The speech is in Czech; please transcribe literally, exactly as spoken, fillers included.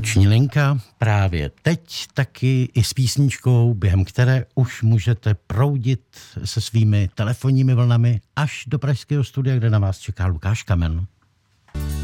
Noční linka právě teď taky i s písničkou, během které už můžete proudit se svými telefonními vlnami až do pražského studia, kde na vás čeká Lukáš Kamen.